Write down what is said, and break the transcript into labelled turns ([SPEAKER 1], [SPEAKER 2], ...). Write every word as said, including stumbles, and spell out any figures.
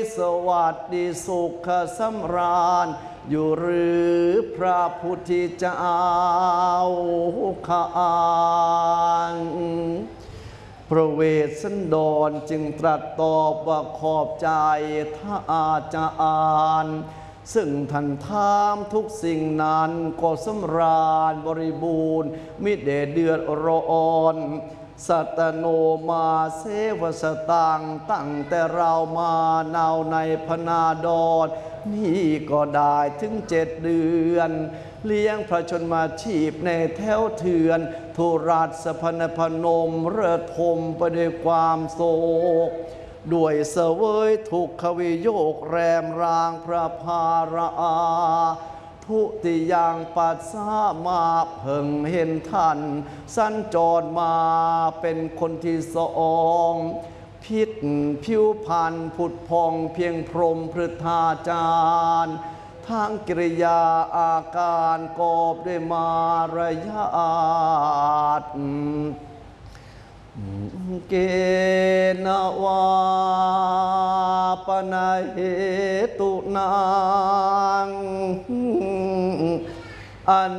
[SPEAKER 1] สวัสดีสุขสำราญอยู่หรือพระพุทธเจ้าข้างพระเวสสันดรจึงตรัสตอบว่าขอบใจท่าอาจารย์ซึ่งท่านถามทุกสิ่งนั้นก็สำราญบริบูรณ์มิได้เดือดร้อนสัตโนมาเสวสตังตั้งแต่เรามาเนาในพนาดรนี่ก็ได้ถึงเจ็ดเดือนเลี้ยงพระชนมาชีพในแถวเถื่อนทุราชพนพนมเรือทมไปด้วยความโศกด้วยเสวยทุกขวิโยกแรมรางพระภาราทุติยังปัสสามาเพิ่งเห็นท่านสัญจรมาเป็นคนที่สองพิษผิวพันผุดพองเพียงพรหมพฤทธาจารย์ทางกิริยาอาการกอบด้วยมารยาทเกณวาปนาเหตุนาง